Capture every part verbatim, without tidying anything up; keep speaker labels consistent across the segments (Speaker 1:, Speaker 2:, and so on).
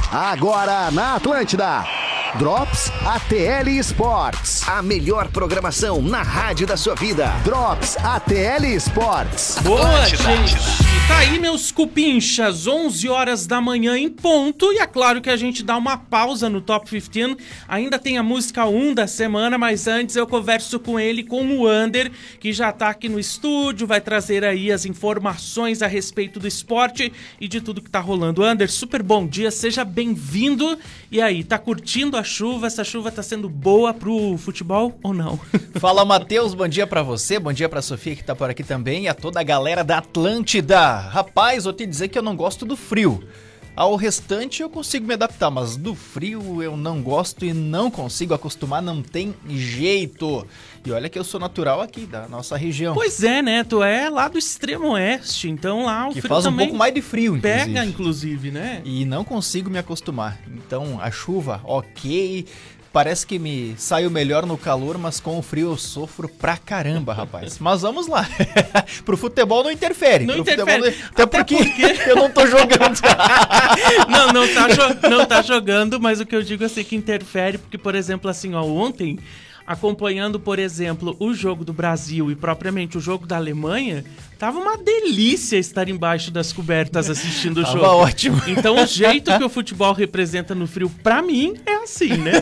Speaker 1: Agora na Atlântida. Drops A T L Sports.
Speaker 2: A melhor programação na rádio da sua vida.
Speaker 1: Drops A T L Sports.
Speaker 3: Boa, gente. Tá aí, meus cupinchas. onze horas da manhã em ponto. E é claro que a gente dá uma pausa no Top quinze. Ainda tem a música um da semana, mas antes eu converso com ele, com o Ander, que já tá aqui no estúdio, vai trazer aí as informações a respeito do esporte e de tudo que tá rolando. Ander, super bom dia, seja bem-vindo. E aí, tá curtindo a chuva? Essa chuva tá sendo boa pro futebol ou não?
Speaker 4: Fala, Matheus, bom dia pra você, bom dia pra Sofia que tá por aqui também e a toda a galera da Atlântida. Rapaz, vou te dizer que eu não gosto do frio. Ao restante eu consigo me adaptar, mas do frio eu não gosto e não consigo acostumar, não tem jeito. E olha que eu sou natural aqui da nossa região.
Speaker 3: Pois é, né? Tu é lá do extremo oeste, então lá o
Speaker 4: que
Speaker 3: frio
Speaker 4: faz um
Speaker 3: também
Speaker 4: pouco mais de frio, inclusive.
Speaker 3: Pega, inclusive, né?
Speaker 4: E não consigo me acostumar. Então a chuva, ok. Parece que me saio melhor no calor, mas com o frio eu sofro pra caramba, rapaz. Mas vamos lá. Pro futebol não interfere.
Speaker 3: Não
Speaker 4: Pro
Speaker 3: interfere.
Speaker 4: Futebol, até,
Speaker 3: Até
Speaker 4: porque,
Speaker 3: porque
Speaker 4: eu não tô jogando.
Speaker 3: não, não tá, jo- não tá jogando, mas o que eu digo assim que interfere, porque, por exemplo, assim, ó, ontem, acompanhando, por exemplo, o jogo do Brasil e propriamente o jogo da Alemanha, tava uma delícia estar embaixo das cobertas assistindo o
Speaker 4: Tava
Speaker 3: jogo.
Speaker 4: ótimo.
Speaker 3: Então o jeito que o futebol representa no frio, pra mim, é assim, né?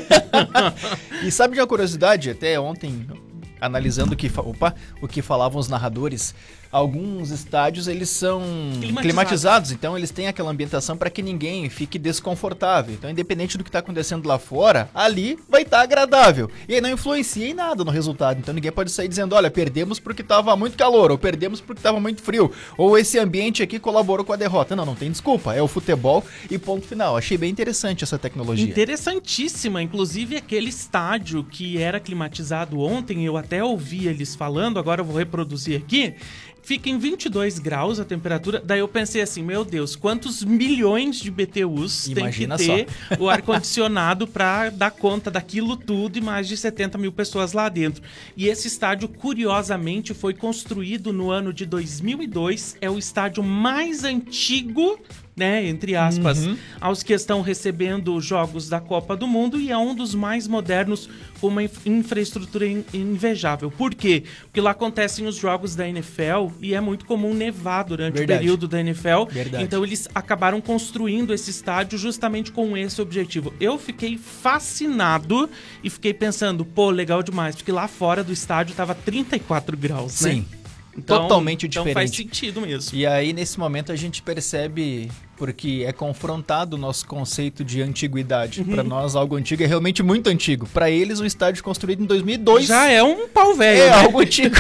Speaker 4: E sabe de uma curiosidade? Até ontem, analisando o que, fa- opa, o que falavam os narradores, alguns estádios eles são
Speaker 3: Climatizados.
Speaker 4: climatizados, então eles têm aquela ambientação para que ninguém fique desconfortável. Então, independente do que está acontecendo lá fora, ali vai estar agradável. E aí não influencia em nada no resultado. Então ninguém pode sair dizendo, olha, perdemos porque estava muito calor, ou perdemos porque estava muito frio, ou esse ambiente aqui colaborou com a derrota. Não, não tem desculpa. É o futebol e ponto final. Achei bem interessante essa tecnologia.
Speaker 3: Interessantíssima, inclusive aquele estádio que era climatizado ontem, eu até ouvi eles falando, agora eu vou reproduzir aqui, fica em vinte e dois graus a temperatura, daí eu pensei assim, meu Deus, quantos milhões de B T Us
Speaker 4: Imagina
Speaker 3: tem que ter o ar-condicionado pra dar conta daquilo tudo e mais de setenta mil pessoas lá dentro. E esse estádio, curiosamente, foi construído no ano de dois mil e dois, é o estádio mais antigo, né, entre aspas,
Speaker 4: Uhum.
Speaker 3: aos que estão recebendo os jogos da Copa do Mundo e é um dos mais modernos com uma inf- infraestrutura in- invejável. Por quê? Porque lá acontecem os jogos da N F L e é muito comum nevar durante
Speaker 4: Verdade.
Speaker 3: o período da N F L.
Speaker 4: Verdade.
Speaker 3: Então eles acabaram construindo esse estádio justamente com esse objetivo. Eu fiquei fascinado e fiquei pensando, pô, legal demais, porque lá fora do estádio tava trinta e quatro graus, né?
Speaker 4: Sim.
Speaker 3: Então,
Speaker 4: Totalmente
Speaker 3: então
Speaker 4: diferente.
Speaker 3: faz sentido mesmo.
Speaker 4: E aí, nesse momento, a gente percebe, porque é confrontado o nosso conceito de antiguidade.
Speaker 3: Uhum.
Speaker 4: Pra nós, algo antigo é realmente muito antigo. Pra eles, o estádio construído em dois mil e dois
Speaker 3: Já é um pau velho,
Speaker 4: é
Speaker 3: né?
Speaker 4: algo antigo.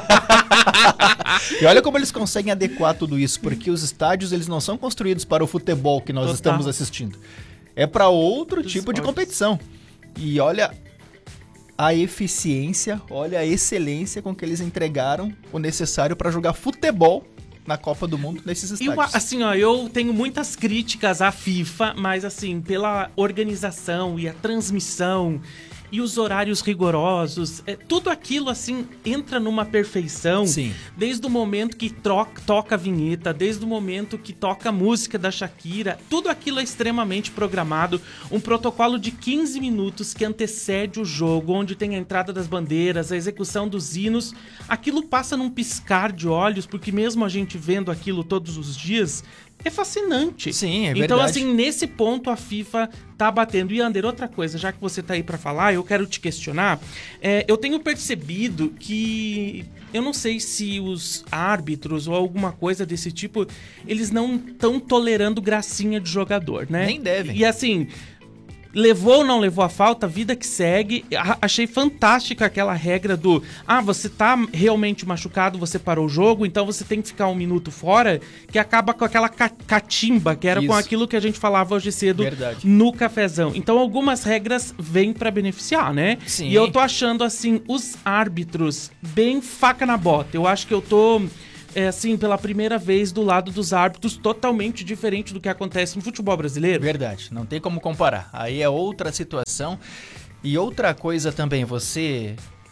Speaker 4: E olha como eles conseguem adequar tudo isso, porque os estádios eles não são construídos para o futebol que nós
Speaker 3: Total.
Speaker 4: estamos assistindo. É para outro
Speaker 3: Dos
Speaker 4: tipo de
Speaker 3: esportes.
Speaker 4: competição. E olha a eficiência, olha a excelência com que eles entregaram o necessário para jogar futebol na Copa do Mundo nesses estádios.
Speaker 3: Eu, assim, ó, eu tenho muitas críticas à FIFA, mas assim, pela organização e a transmissão e os horários rigorosos, é, tudo aquilo, assim, entra numa perfeição.
Speaker 4: Sim.
Speaker 3: Desde o momento que troca, toca a vinheta, desde o momento que toca a música da Shakira, tudo aquilo é extremamente programado. Um protocolo de quinze minutos que antecede o jogo, onde tem a entrada das bandeiras, a execução dos hinos. Aquilo passa num piscar de olhos, porque mesmo a gente vendo aquilo todos os dias, é fascinante.
Speaker 4: Sim, é
Speaker 3: Então,
Speaker 4: verdade.
Speaker 3: assim, nesse ponto a FIFA tá batendo. E, Ander, outra coisa, já que você tá aí pra falar, eu quero te questionar. É, eu tenho percebido que... Eu não sei se os árbitros ou alguma coisa desse tipo, eles não estão tolerando gracinha de jogador, né?
Speaker 4: Nem devem.
Speaker 3: E, assim... Levou ou não levou a falta, vida que segue. A- Achei fantástica aquela regra do... Ah, você tá realmente machucado, você parou o jogo, então você tem que ficar um minuto fora, que acaba com aquela ca- catimba, que era com
Speaker 4: Isso.
Speaker 3: aquilo que a gente falava hoje cedo
Speaker 4: Verdade.
Speaker 3: no cafezão. Então algumas regras vêm pra beneficiar, né?
Speaker 4: Sim.
Speaker 3: E eu tô achando, assim, os árbitros bem faca na bota. Eu acho que eu tô... É assim, pela primeira vez do lado dos árbitros, totalmente diferente do que acontece no futebol brasileiro.
Speaker 4: Verdade, não tem como comparar. Aí é outra situação. E outra coisa também, você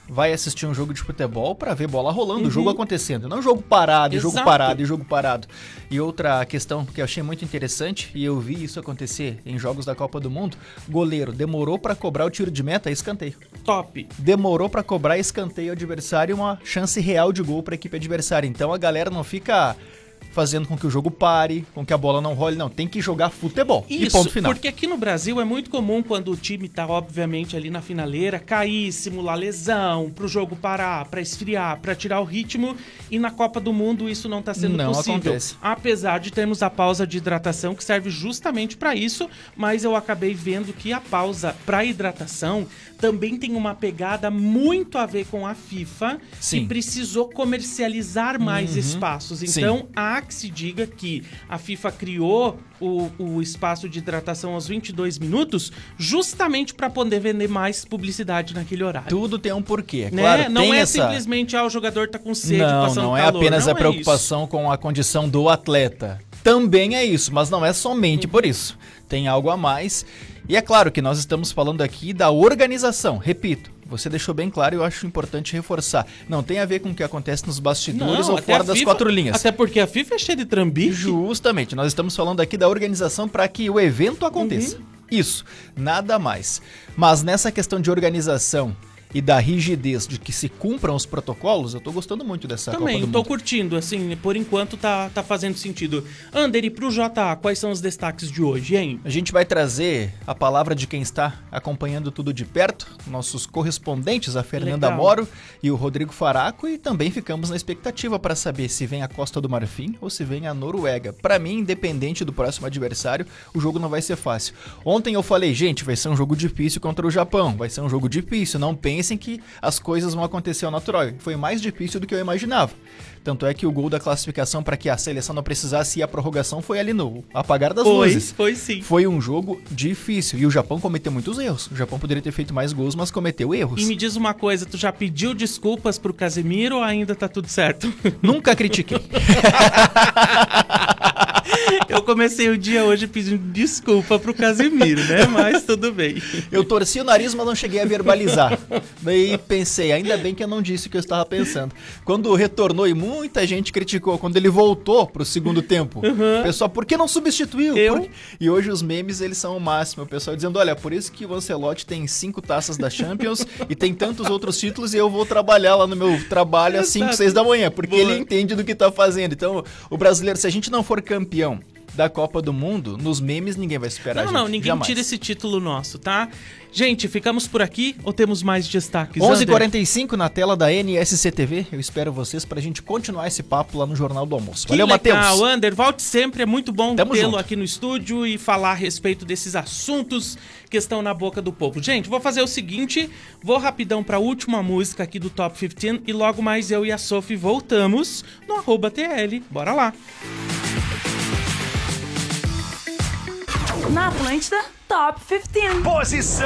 Speaker 4: vai assistir um jogo de futebol pra ver bola rolando,
Speaker 3: Uhum.
Speaker 4: o jogo acontecendo, não jogo parado, e jogo
Speaker 3: Exato.
Speaker 4: parado, e jogo parado. E outra questão que eu achei muito interessante, e eu vi isso acontecer em jogos da Copa do Mundo, goleiro demorou pra cobrar o tiro de meta, escanteio.
Speaker 3: Top.
Speaker 4: Demorou pra cobrar escanteio adversário, uma chance real de gol pra equipe adversária. Então a galera não fica fazendo com que o jogo pare, com que a bola não role, não. Tem que jogar futebol. E
Speaker 3: Isso,
Speaker 4: ponto final.
Speaker 3: porque aqui no Brasil é muito comum quando o time tá, obviamente, ali na finaleira, cair, simular lesão, pro jogo parar, pra esfriar, pra tirar o ritmo, e na Copa do Mundo isso não tá sendo
Speaker 4: Não
Speaker 3: possível.
Speaker 4: acontece.
Speaker 3: Apesar de termos a pausa de hidratação, que serve justamente pra isso, mas eu acabei vendo que a pausa pra hidratação também tem uma pegada muito a ver com a FIFA,
Speaker 4: Sim.
Speaker 3: que precisou comercializar mais
Speaker 4: Uhum.
Speaker 3: espaços.
Speaker 4: Sim.
Speaker 3: Então, há que se diga que a FIFA criou o, o espaço de hidratação aos vinte e dois minutos justamente para poder vender mais publicidade naquele horário.
Speaker 4: Tudo tem um porquê.
Speaker 3: Né?
Speaker 4: Claro,
Speaker 3: Não
Speaker 4: tem
Speaker 3: é
Speaker 4: essa...
Speaker 3: simplesmente, ah, o jogador tá com sede,
Speaker 4: Não,
Speaker 3: passando
Speaker 4: não é
Speaker 3: calor.
Speaker 4: apenas
Speaker 3: Não
Speaker 4: a
Speaker 3: é
Speaker 4: preocupação com a condição do atleta. Também é isso, mas não é somente por isso. Tem algo a mais. E é claro que nós estamos falando aqui da organização. Repito, você deixou bem claro e eu acho importante reforçar. Não tem a ver com o que acontece nos bastidores
Speaker 3: Não,
Speaker 4: ou
Speaker 3: até
Speaker 4: fora
Speaker 3: a
Speaker 4: das
Speaker 3: FIFA
Speaker 4: quatro linhas.
Speaker 3: Até porque a FIFA é cheia de trambique.
Speaker 4: Justamente, nós estamos falando aqui da organização para que o evento aconteça.
Speaker 3: Uhum.
Speaker 4: Isso, nada mais. Mas nessa questão de organização e da rigidez de que se cumpram os protocolos, eu tô gostando muito dessa Copa
Speaker 3: Também,
Speaker 4: do
Speaker 3: tô
Speaker 4: Mundo.
Speaker 3: curtindo, assim, por enquanto tá, tá fazendo sentido. Ander, e pro J A, quais são os destaques de hoje, hein?
Speaker 4: A gente vai trazer a palavra de quem está acompanhando tudo de perto, nossos correspondentes, a Fernanda
Speaker 3: Legal.
Speaker 4: Moro e o Rodrigo Faraco, e também ficamos na expectativa para saber se vem a Costa do Marfim ou se vem a Noruega. Para mim, independente do próximo adversário, o jogo não vai ser fácil. Ontem eu falei, gente, vai ser um jogo difícil contra o Japão, vai ser um jogo difícil, não pensem que as coisas vão acontecer ao natural. Foi mais difícil do que eu imaginava. Tanto é que o gol da classificação para que a seleção não precisasse ir à prorrogação foi ali no apagar das
Speaker 3: Foi,
Speaker 4: luzes.
Speaker 3: foi sim.
Speaker 4: Foi um jogo difícil e o Japão cometeu muitos erros. O Japão poderia ter feito mais gols, mas cometeu erros.
Speaker 3: E me diz uma coisa, tu já pediu desculpas pro Casemiro ou ainda tá tudo certo?
Speaker 4: Nunca critiquei.
Speaker 3: Eu comecei o dia hoje pedindo desculpa pro Casemiro, né? Mas tudo bem.
Speaker 4: Eu torci o nariz, mas não cheguei a verbalizar. Daí pensei, ainda bem que eu não disse o que eu estava pensando. Quando retornou, e muita gente criticou, quando ele voltou pro segundo tempo,
Speaker 3: Uhum.
Speaker 4: o pessoal, por que não substituiu?
Speaker 3: Eu?
Speaker 4: Por... E hoje os memes, eles são o máximo. O pessoal dizendo, olha, por isso que o Ancelotti tem cinco taças da Champions e tem tantos outros títulos e eu vou trabalhar lá no meu trabalho às cinco,
Speaker 3: Exato.
Speaker 4: seis da manhã, porque
Speaker 3: Boa.
Speaker 4: ele entende do que tá fazendo. Então, o brasileiro, se a gente não for campeão da Copa do Mundo, nos memes ninguém vai esperar.
Speaker 3: Não,
Speaker 4: a
Speaker 3: não,
Speaker 4: gente,
Speaker 3: ninguém
Speaker 4: jamais.
Speaker 3: tira esse título nosso, tá? Gente, ficamos por aqui ou temos mais destaques?
Speaker 4: onze e
Speaker 3: Ander?
Speaker 4: quarenta e cinco na tela da N S C T V. Eu espero vocês pra gente continuar esse papo lá no Jornal do Almoço.
Speaker 3: Que
Speaker 4: Valeu,
Speaker 3: legal,
Speaker 4: Matheus.
Speaker 3: Ander, volte sempre, é muito bom
Speaker 4: Tamo
Speaker 3: tê-lo
Speaker 4: junto.
Speaker 3: aqui no estúdio e falar a respeito desses assuntos que estão na boca do povo. Gente, vou fazer o seguinte, vou rapidão pra última música aqui do Top quinze e logo mais eu e a Sophie voltamos no arroba T L. Bora lá.
Speaker 5: Na Atlântida, Top quinze.
Speaker 2: Posição